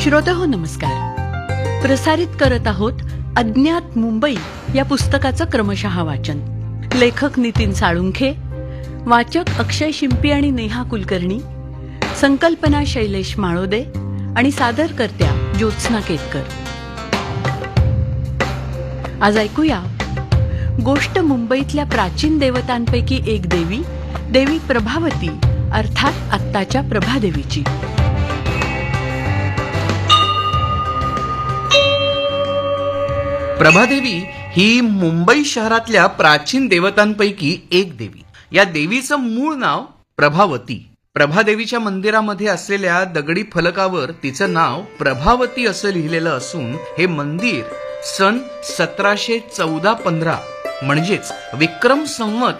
श्रोतेहो नमस्कार. प्रसारित करत आहोत अज्ञात मुंबई या पुस्तकाचं क्रमशः वाचन. लेखक नितीन साळुंखे, वाचक अक्षय शिंपी आणि नेहा कुलकर्णी, संकल्पना शैलेश माळोदे आणि सादरकर्त्या ज्योत्स्ना केतकर. आज ऐकूया गोष्ट मुंबईतल्या प्राचीन देवतांपैकी एक देवी, देवी प्रभावती अर्थात आत्ताच्या प्रभादेवीची. प्रभादेवी ही मुंबई शहरातल्या प्राचीन देवतांपैकी एक देवी. या देवीचं मूळ नाव प्रभावती. प्रभादेवीच्या मंदिरामध्ये असलेल्या दगडी फलकावर तिचं नाव प्रभावती असं लिहिलेलं असून हे मंदिर सन 1714-15 म्हणजेच विक्रम संवत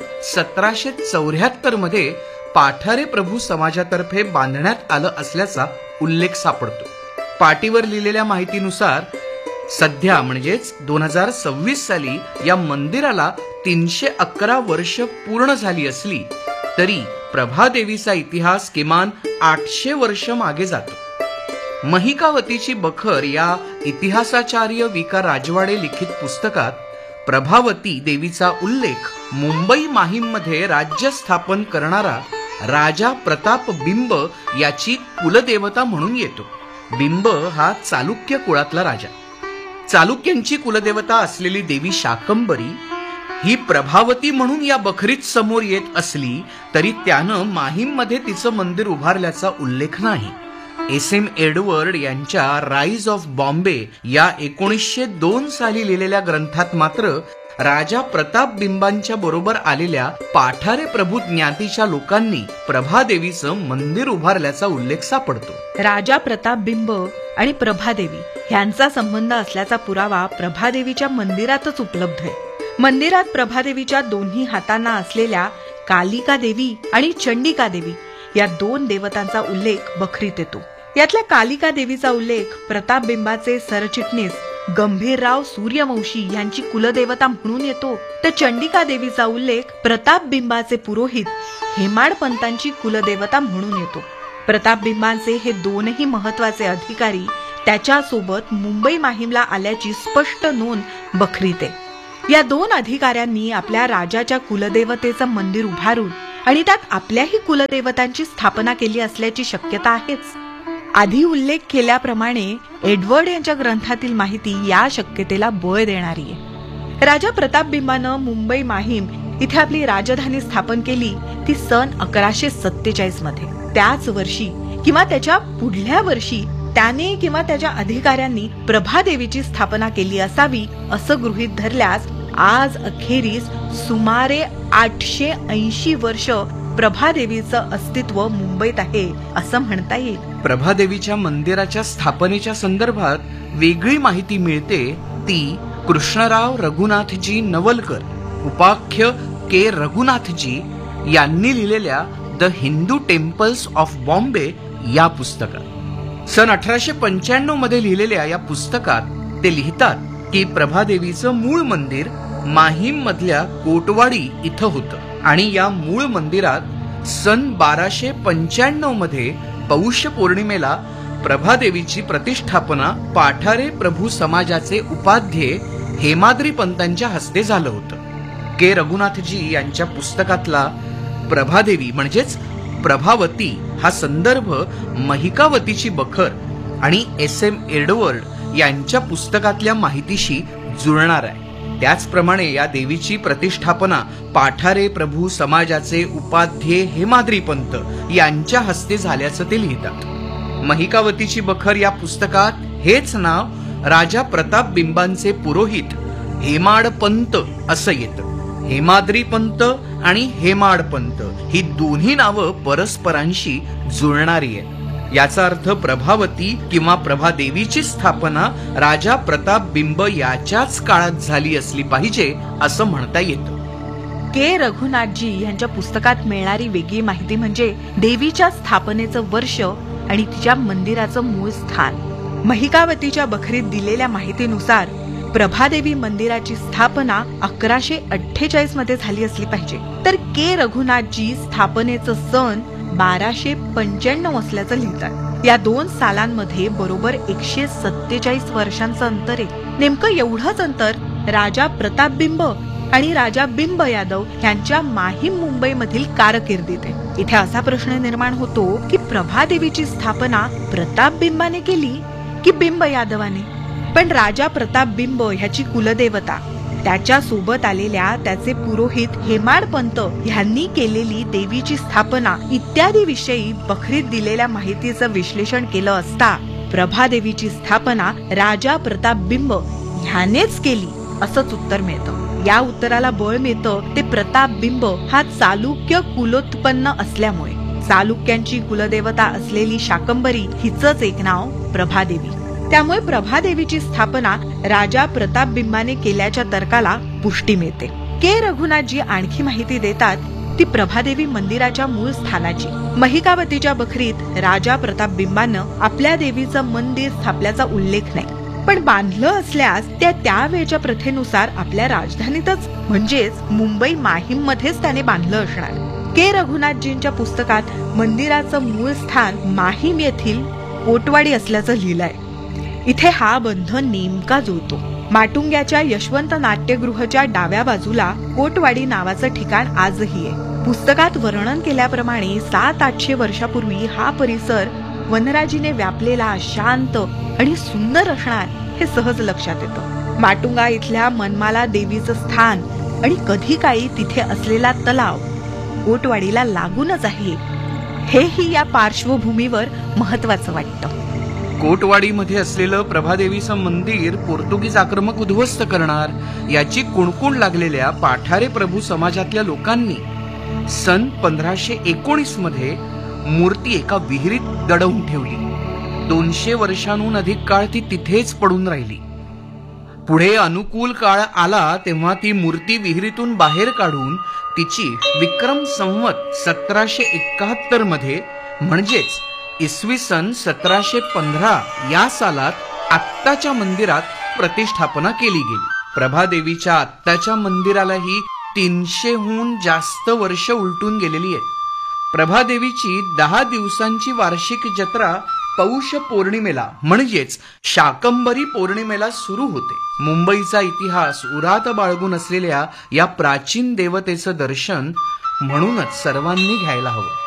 1774 मध्ये पाठारे प्रभू समाजातर्फे बांधण्यात आलं असल्याचा उल्लेख सापडतो. पाटीवर लिहिलेल्या माहितीनुसार सध्या म्हणजेच 2026 साली या मंदिराला 311 वर्ष पूर्ण झाली असली तरी प्रभादेवीचा इतिहास किमान 800 वर्ष मागे जातो. महिकावतीची बखर या इतिहासाचार्य विका राजवाडे लिखित पुस्तकात प्रभावती देवीचा उल्लेख मुंबई माहीममध्ये राज्य स्थापन करणारा राजा प्रताप बिंब याची कुलदेवता म्हणून येतो. बिंब हा चालुक्य कुळातला राजा. चालुक्यांची कुलदेवता असलेली देवी शाकंबरी ही प्रभावती म्हणून या बखरीत समोर येत असली तरी त्यानं माहीममध्ये तिचं मंदिर उभारल्याचा उल्लेख नाही. SM एडवर्ड यांच्या राईज ऑफ बॉम्बे या 1902 साली लिहिलेल्या ग्रंथात मात्र राजा प्रताप बिंबांच्या बरोबर आलेल्या पाठारे प्रभू ज्ञातीच्या लोकांनी प्रभादेवीचं मंदिर उभारल्याचा उल्लेख सापडतो. राजा प्रताप बिंब आणि प्रभादेवी यांचा संबंध असल्याचा पुरावा प्रभादेवीच्या मंदिरातच उपलब्ध आहे. मंदिरात प्रभादेवीच्या दोन्ही हातांना असलेल्या कालिका देवी आणि चंडिका देवी या 2 देवतांचा उल्लेख बखरीत येतो. यातल्या कालिका देवीचा उल्लेख प्रताप बिंबाचे सरचिटणीस गंभीरराव सूर्यवंशी यांची कुलदेवता म्हणून येतो, तर चंडिका देवीचा उल्लेख प्रताप बिंबाचे पुरोहित हेमाडपंतांची कुलदेवता म्हणून येतो. प्रताप बिंबांचे हे 2ही महत्वाचे अधिकारी त्याच्यासोबत मुंबई माहीमला आल्याची स्पष्ट नोंद बखरीत आहे. या 2 अधिकाऱ्यांनी आपल्या राजाच्या कुलदेवतेचं मंदिर उभारून आणि त्यात आपल्याही कुलदेवतांची स्थापना केली असल्याची शक्यता आहेच. आधी उल्लेख केल्याप्रमाणे एडवर्ड यांच्या ग्रंथातील माहिती या शक्यतेला बळ देणारी आहे. राजा प्रताप बिंबानं मुंबई माहीम इथे आपली राजधानी स्थापन केली ती सन 1147 मध्ये. त्याच वर्षी किंवा त्याच्या पुढल्या वर्षी त्याने किंवा त्याच्या अधिकाऱ्यांनी प्रभादेवीची स्थापना केली असावी असं गृहीत धरल्यास आज अखेरीस सुमारे 880 वर्ष प्रभादेवीचं अस्तित्व मुंबईत आहे असं म्हणता येईल. प्रभादेवीच्या मंदिराच्या स्थापनेच्या संदर्भात वेगळी माहिती मिळते ती कृष्णराव रघुनाथजी नवलकर उपाख्य के रघुनाथजी यांनी लिहिलेल्या the Hindu temples of Bombay या पुस्तकात. सन 1895 मध्ये लिहिलेल्या या पुस्तकात ते लिहितात की प्रभादेवीचं मूळ मंदिर माहीम मधल्या कोटवाडी इथं होतं आणि या मूळ मंदिरात सन 1295 मध्ये पौष पौर्णिमेला प्रभादेवीची प्रतिष्ठापना पाठारे प्रभू समाजाचे उपाध्ये हेमाद्री पंतांच्या हस्ते झालं होतं. के रघुनाथजी यांच्या पुस्तकातला प्रभादेवी म्हणजेच प्रभावती हा संदर्भ महिकावतीची बखर आणि SM एडवर्ड यांच्या पुस्तकातल्या माहितीशी जुळणार आहे. त्याचप्रमाणे या देवीची प्रतिष्ठापना पाठारे प्रभू समाजाचे उपाध्ये हेमाद्री पंत यांच्या हस्ते झाल्याचं ते लिहितात. महिकावतीची बखर या पुस्तकात हेच नाव राजा प्रताप बिंबांचे पुरोहित हेमाडपंत असं येतं. हेमाद्री पंत आणि हेमाडपंत ही दोन्ही नावं परस्परांशी जुळणारी आहेत. याचा अर्थ प्रभावती किंवा प्रभादेवीची स्थापना राजा प्रताप बिंब याच्याच काळात झाली असली पाहिजे असं म्हणता येतं. के रघुनाथजी यांच्या पुस्तकात मिळणारी वेगळी माहिती म्हणजे देवीच्या स्थापनेचं वर्ष आणि तिच्या मंदिराचं मूळ स्थान. महिकावतीच्या बखरीत दिलेल्या माहितीनुसार प्रभादेवी मंदिराची स्थापना 1148 मध्ये झाली असली पाहिजे, तर के रघुनाथजी स्थापनेचं सन 1295 असल्याचं लिहितात. या 2 सालांमध्ये बरोबर 147 वर्षांचं अंतर आहे. नेमकं एवढंच अंतर राजा प्रतापबिंब आणि राजा बिंब यादव यांच्या माहीम मुंबईमधील कारकिर्दीत आहे. इथे असा प्रश्न निर्माण होतो की प्रभादेवीची स्थापना प्रतापबिंबाने केली की बिंब यादवाने. पण राजा प्रतापबिंब ह्याची कुलदेवता, त्याच्या सोबत आलेल्या त्याचे पुरोहित हेमाडपंत यांनी केलेली देवीची स्थापना इत्यादी विषयी बखरीत दिलेल्या माहितीचं विश्लेषण केलं असता प्रभादेवीची स्थापना राजा प्रतापबिंब ह्यानेच केली असंच उत्तर मिळतं. या उत्तराला बळ मिळतं ते प्रतापबिंब हा चालुक्य कुलोत्पन्न असल्यामुळे. चालुक्यांची कुलदेवता असलेली शाकंभरी हिचंच एक नाव प्रभादेवी. त्यामुळे प्रभादेवीची स्थापना राजा प्रतापबिंबाने केल्याच्या तर्काला पुष्टी मिळते. के रघुनाथजी आणखी माहिती देतात ती प्रभादेवी मंदिराच्या मूळ स्थानाची. महिकावतीच्या बखरीत राजा प्रतापबिंबानं आपल्या देवीचं मंदिर स्थापल्याचा उल्लेख नाही, पण बांधलं असल्यास त्यावेळच्या प्रथेनुसार आपल्या राजधानीतच म्हणजेच मुंबई माहीम मध्येच त्याने बांधलं असणार. के रघुनाथजींच्या पुस्तकात मंदिराचं मूळ स्थान माहीम येथील कोटवाडी असल्याचं लिहिलंय. इथे हा बंध नेमका जुळतो. माटुंग्याच्या यशवंत नाट्यगृहाच्या डाव्या बाजूला कोटवाडी नावाचं ठिकाण आजही आहे. पुस्तकात वर्णन केल्याप्रमाणे 700-800 वर्षापूर्वी हा परिसर वनराजीने व्यापलेला शांत आणि सुंदर असणार हे सहज लक्षात येतं. माटुंगा इथल्या मनमाला देवीचं स्थान आणि कधी काळी तिथे असलेला तलाव कोटवाडीला लागूनच आहे, हेही या पार्श्वभूमीवर महत्वाचं वाटतं. कोटवाडीमध्ये असलेलं प्रभादेवीचं मंदिर पोर्तुगीज आक्रमक उद्ध्वस्त करणार याची कुणकुण लागलेल्या पाठारे प्रभू समाजातल्या लोकांनी सन 1519 मध्ये मूर्ती एका विहिरीत दडवून ठेवली. 200 वर्षांहून अधिक काळ ती तिथेच पडून राहिली. पुढे अनुकूल काळ आला तेव्हा ती मूर्ती विहिरीतून बाहेर काढून तिची विक्रम संवत 1771 मध्ये म्हणजेच इसवी सन 1715 या सालात आत्ताच्या मंदिरात प्रतिष्ठापना केली गेली. प्रभादेवीच्या आत्ताच्या मंदिरालाही 300हून जास्त वर्ष उलटून गेलेली आहेत. प्रभादेवीची 10 दिवसांची वार्षिक जत्रा पौष पौर्णिमेला म्हणजेच शाकंभरी पौर्णिमेला सुरू होते. मुंबईचा इतिहास उरात बाळगून असलेल्या या प्राचीन देवतेचं दर्शन म्हणूनच सर्वांनी घ्यायला हवं.